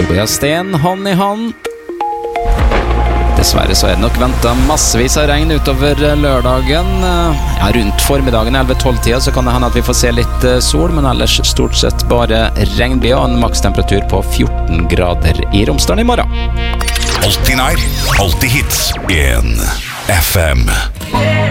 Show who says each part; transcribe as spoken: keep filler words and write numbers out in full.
Speaker 1: Tobias Sten, hånd i hånd. Dessverre så er det nok ventet massevis av regn utover lørdagen. Ja, rundt formiddagen elleve tolv tida så kan det hende at vi får se litt sol, men ellers stort sett bare regnblir og en makstemperatur på fjorten grader i Romsdalen i morgen.
Speaker 2: Alltid nær, alltid hits, en F M.